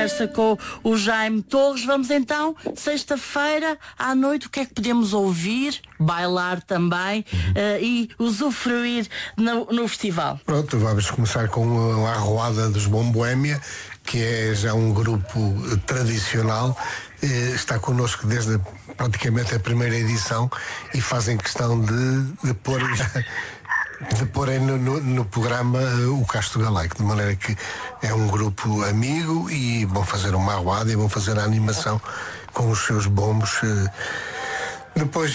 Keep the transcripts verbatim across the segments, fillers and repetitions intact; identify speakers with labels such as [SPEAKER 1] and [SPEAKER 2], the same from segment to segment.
[SPEAKER 1] conversa com o Jaime Torres. Vamos então, sexta-feira à noite, o que é que podemos ouvir, bailar também uhum. uh, e usufruir no, no festival?
[SPEAKER 2] Pronto, vamos começar com a Arruada dos Bom Boémia, que é já um grupo tradicional, está connosco desde praticamente a primeira edição e fazem questão de, de pôr de pôr no, no, no programa o Castro Galaico, de maneira que é um grupo amigo e vão fazer uma arruada e vão fazer a animação com os seus bombos. Depois,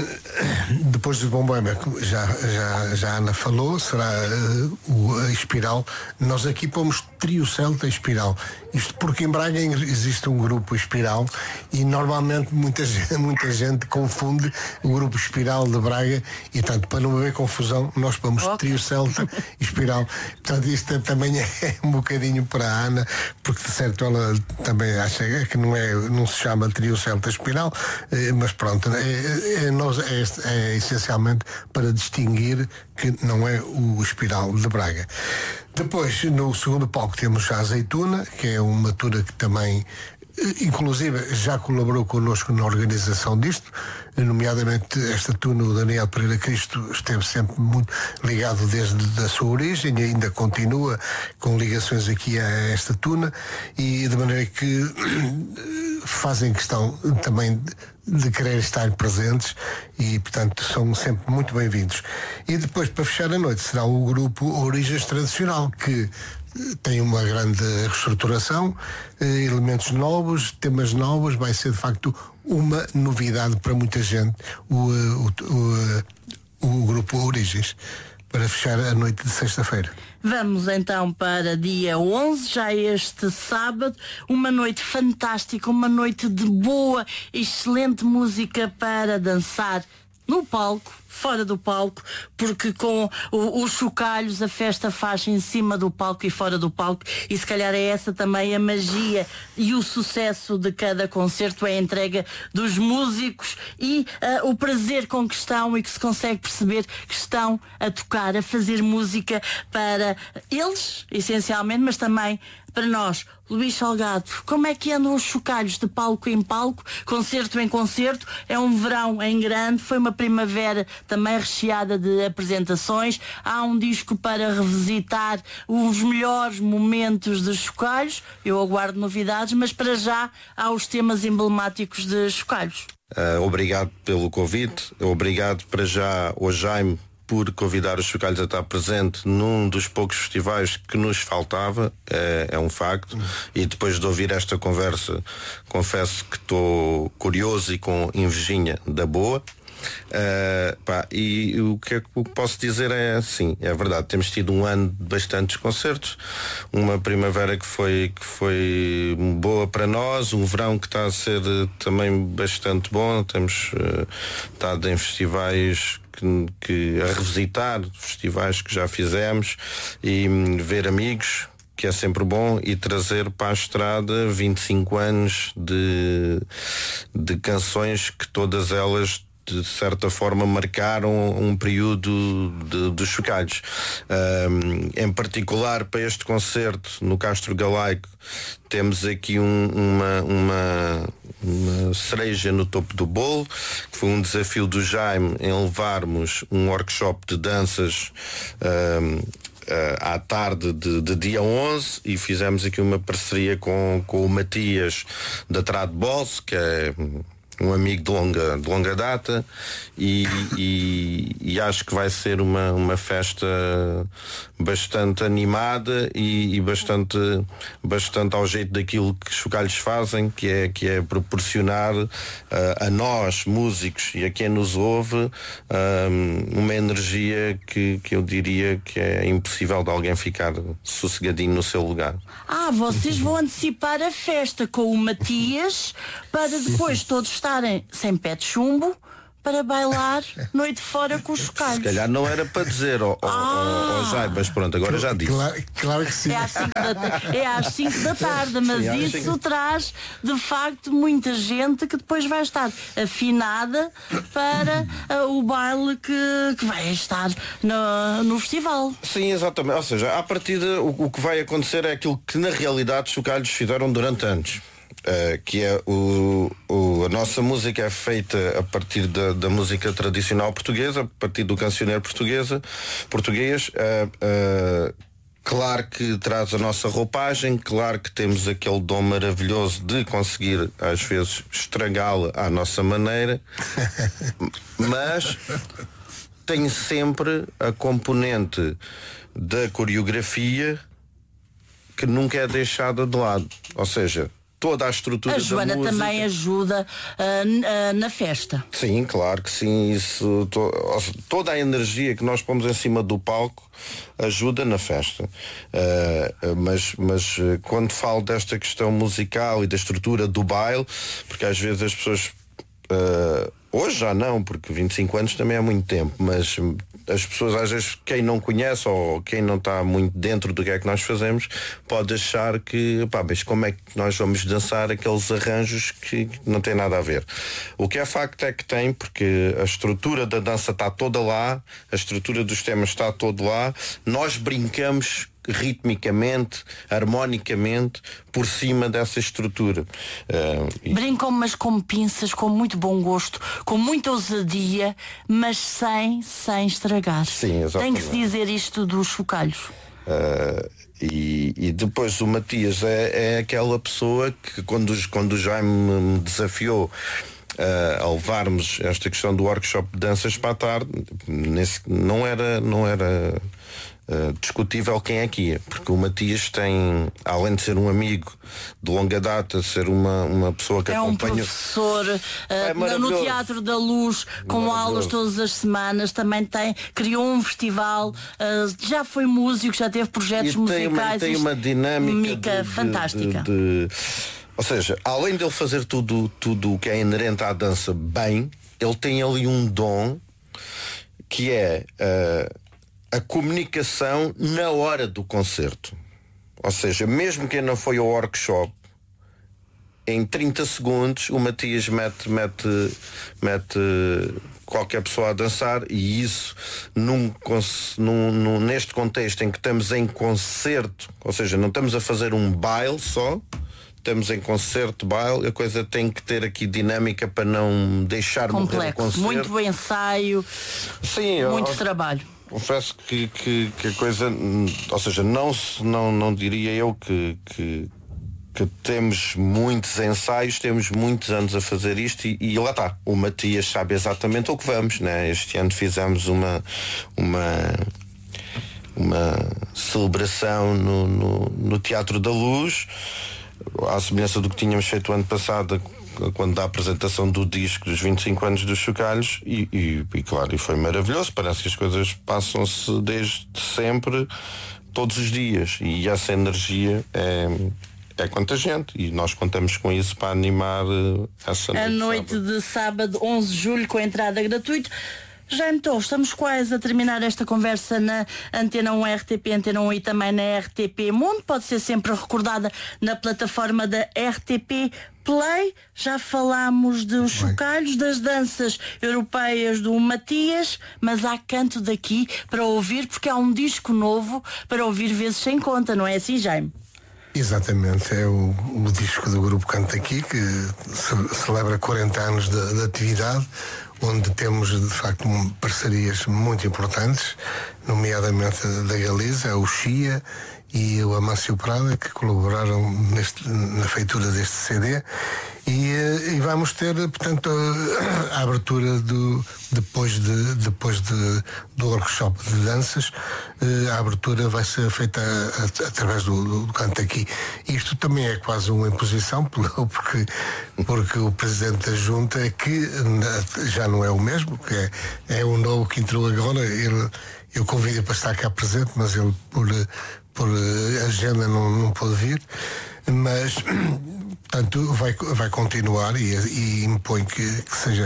[SPEAKER 2] depois do Bom Boémia, já, já, já a Ana falou, será uh, a Espiral. Nós aqui pomos Trio Celta Espiral. Isto porque em Braga existe um grupo Espiral e normalmente muita gente, muita gente confunde o grupo Espiral de Braga e, portanto, para não haver confusão, nós pomos okay. Trio Celta Espiral. Portanto, isto também é um bocadinho para a Ana, porque de certo ela também acha que não, é, não se chama Trio Celta Espiral, mas pronto, é, é, nós, é, é essencialmente para distinguir que não é o Espiral de Braga. Depois, no segundo palco, temos a Azeitona, que é uma turma que também, inclusive, já colaborou connosco na organização disto, nomeadamente esta turma, o Daniel Pereira Cristo, esteve sempre muito ligado desde a sua origem e ainda continua com ligações aqui a esta turma, e de maneira que fazem questão também de, de querer estar presentes e, portanto, são sempre muito bem-vindos. E depois, para fechar a noite, será o grupo Origens Tradicional, que tem uma grande reestruturação, elementos novos, temas novos, vai ser de facto uma novidade para muita gente o, o, o, o grupo Origens, para fechar a noite de sexta-feira.
[SPEAKER 1] Vamos então para dia onze, já este sábado, uma noite fantástica, uma noite de boa, excelente música para dançar no palco, fora do palco, porque com o, os chocalhos a festa faz em cima do palco e fora do palco, e se calhar é essa também a magia e o sucesso de cada concerto, é a entrega dos músicos e uh, o prazer com que estão e que se consegue perceber que estão a tocar, a fazer música para eles, essencialmente, mas também para nós. Luís Salgado, como é que andam os chocalhos de palco em palco, concerto em concerto? É um verão em grande, foi uma primavera também recheada de apresentações. Há um disco para revisitar os melhores momentos dos chocalhos. Eu aguardo novidades, mas para já há os temas emblemáticos de chocalhos.
[SPEAKER 3] Uh, obrigado pelo convite, obrigado para já ao Jaime por convidar os chocalhos a estar presente num dos poucos festivais que nos faltava, é, é um facto. Uhum. E depois de ouvir esta conversa, confesso que estou curioso e com invejinha da boa. Uh, pá, e o que, é, o que posso dizer é assim, é verdade, temos tido um ano de bastantes concertos, uma primavera que foi, que foi boa para nós, um verão que está a ser também bastante bom, temos uh, estado em festivais que, que a revisitar festivais que já fizemos e um, ver amigos, que é sempre bom, e trazer para a estrada vinte e cinco anos de, de canções que todas elas de certa forma marcaram um período de, de chocalhos. Um, em particular para este concerto no Castro Galaico temos aqui um, uma, uma, uma cereja no topo do bolo, que foi um desafio do Jaime em levarmos um workshop de danças um, à tarde de, de dia onze, e fizemos aqui uma parceria com, com o Matias da Trad Boss, que é um amigo de longa, de longa data, e, e, e acho que vai ser uma, uma festa bastante animada e, e bastante, bastante ao jeito daquilo que os chocalhos fazem, que é, que é proporcionar uh, a nós, músicos, e a quem nos ouve, um, uma energia que, que eu diria que é impossível de alguém ficar sossegadinho no seu lugar.
[SPEAKER 1] Ah, vocês vão antecipar a festa com o Matias para depois todos estarem sem pé de chumbo, para bailar noite fora com os chocalhos.
[SPEAKER 3] Se calhar não era para dizer ao, ao,
[SPEAKER 1] ah.
[SPEAKER 3] ao Jaime, mas pronto, agora já disse.
[SPEAKER 2] Claro, claro que sim.
[SPEAKER 1] É às cinco da, é às cinco da tarde, mas
[SPEAKER 3] sim,
[SPEAKER 1] isso
[SPEAKER 3] cinco.
[SPEAKER 1] traz de facto muita gente que depois vai estar afinada para uh, o baile que, que vai estar no, no festival.
[SPEAKER 3] Sim, exatamente. Ou seja, à partida o, o que vai acontecer é aquilo que na realidade os chocalhos fizeram durante anos. Uh, que é o, o, a nossa música é feita a partir da, da música tradicional portuguesa, a partir do cancioneiro portuguesa, português. Uh, uh, claro que traz a nossa roupagem, claro que temos aquele dom maravilhoso de conseguir às vezes estragá-la à nossa maneira, mas tem sempre a componente da coreografia que nunca é deixada de lado. Ou seja, toda a estrutura
[SPEAKER 1] a Joana
[SPEAKER 3] da música
[SPEAKER 1] também ajuda uh, uh, na festa.
[SPEAKER 3] Sim, claro que sim. Isso, to, toda a energia que nós pomos em cima do palco ajuda na festa. Uh, mas, mas quando falo desta questão musical e da estrutura do baile, porque às vezes as pessoas uh, hoje já não, porque vinte e cinco anos também é muito tempo, mas as pessoas, às vezes, quem não conhece ou quem não está muito dentro do que é que nós fazemos, pode achar que, pá, mas como é que nós vamos dançar aqueles arranjos que não têm nada a ver? O que é facto é que tem, porque a estrutura da dança está toda lá, a estrutura dos temas está todo lá, nós brincamos ritmicamente, harmonicamente, por cima dessa estrutura. Uh, e...
[SPEAKER 1] Brincam, mas com pinças, com muito bom gosto, com muita ousadia, mas sem, sem estragar.
[SPEAKER 3] Sim, exatamente.
[SPEAKER 1] Tem que se dizer isto dos chocalhos.
[SPEAKER 3] Uh, e, e depois o Matias é, é aquela pessoa que quando, quando o Jaime me desafiou Uh, a levarmos esta questão do workshop de danças para a tarde, nesse, não era, não era uh, discutível quem é que ia, porque o Matias tem, além de ser um amigo de longa data, ser uma, uma pessoa que
[SPEAKER 1] é
[SPEAKER 3] acompanha...
[SPEAKER 1] um professor uh,
[SPEAKER 3] é
[SPEAKER 1] no Teatro da Luz, com aulas todas as semanas, também tem, criou um festival, uh, já foi músico, já teve projetos
[SPEAKER 3] e
[SPEAKER 1] musicais.
[SPEAKER 3] Tem uma, tem uma dinâmica de,
[SPEAKER 1] fantástica.
[SPEAKER 3] De, de, Ou seja, além de ele fazer tudo tudo o que é inerente à dança bem, ele tem ali um dom que é uh, a comunicação na hora do concerto. Ou seja, mesmo quem não foi ao workshop, em trinta segundos o Matias mete, mete, mete qualquer pessoa a dançar, e isso num, num, num, neste contexto em que estamos em concerto, ou seja, não estamos a fazer um baile só, estamos em concerto, baile, a coisa tem que ter aqui dinâmica para não deixar morrer o concerto.
[SPEAKER 1] Muito ensaio, Sim, muito
[SPEAKER 3] eu,
[SPEAKER 1] trabalho.
[SPEAKER 3] Confesso que, que, que a coisa, ou seja, não, não, não diria eu que, que, que temos muitos ensaios, temos muitos anos a fazer isto e, e lá está, o Matias sabe exatamente o que vamos, né? Este ano fizemos uma uma uma celebração no, no, no Teatro da Luz, à semelhança do que tínhamos feito o ano passado, quando da apresentação do disco dos vinte e cinco anos dos Chocalhos, e, e, e claro, e foi maravilhoso. Parece que as coisas passam-se desde sempre, todos os dias, e essa energia é, é contagiante, e nós contamos com isso para animar essa noite.
[SPEAKER 1] A noite de sábado, onze de julho, com a entrada gratuita. Já então, estamos quase a terminar esta conversa na Antena um R T P, Antena um e também na R T P Mundo. Pode ser sempre recordada na plataforma da R T P Play. Já falámos dos chocalhos, das danças europeias do Matias, mas há canto daqui para ouvir, porque há um disco novo para ouvir vezes sem conta, não é assim, Jaime?
[SPEAKER 2] Exatamente, é o, o disco do Grupo Canto Aqui, que ce- celebra quarenta anos de, de atividade, onde temos de facto um, parcerias muito importantes, nomeadamente da Galiza, o Chia e o Amâncio Prada, que colaboraram neste, na feitura deste C D, e, e vamos ter, portanto, a, a abertura do, depois, de, depois de, do workshop de danças. A abertura vai ser feita a, a, através do, do Canto Aqui. Isto também é quase uma imposição, porque, porque o Presidente da Junta, que já não é o mesmo, que é, é o novo que entrou agora, ele, eu convido para estar cá presente, mas ele por, por agenda não, não pôde vir, mas portanto vai, vai continuar, e, e impõe que, que seja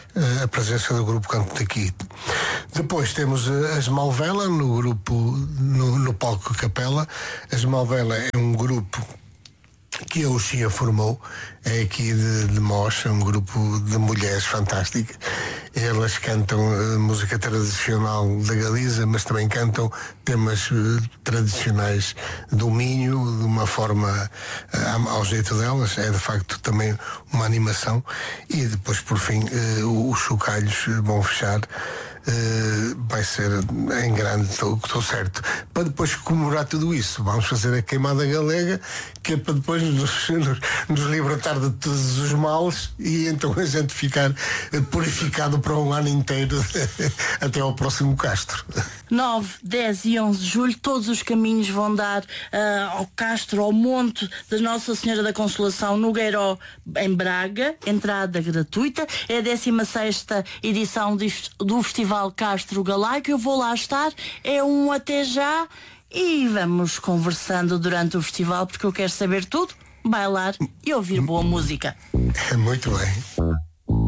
[SPEAKER 2] a presença do grupo Canto Daqui. Depois temos as Malvela no grupo, no, no palco Capela. As Malvela é um grupo que a Uxia formou, é aqui de, de Mos, é um grupo de mulheres fantásticas. Elas cantam uh, música tradicional da Galiza, mas também cantam temas uh, tradicionais do Minho, de uma forma uh, ao jeito delas. É de facto também uma animação. E depois, por fim, uh, os chocalhos vão fechar. Uh, vai ser em grande, estou certo. Para depois comemorar tudo isso, vamos fazer a queimada galega, que é para depois nos, nos, nos libertar de todos os males e então a gente ficar purificado para um ano inteiro até ao próximo Castro.
[SPEAKER 1] nove, dez e onze de julho, todos os caminhos vão dar uh, ao Castro, ao Monte da Nossa Senhora da Consolação, no Gueiró, em Braga, entrada gratuita. É a décima sexta edição do Festival Castro Galaico. Eu vou lá estar, é um até já, e vamos conversando durante o festival, porque eu quero saber tudo, bailar e ouvir boa música.
[SPEAKER 2] Muito bem.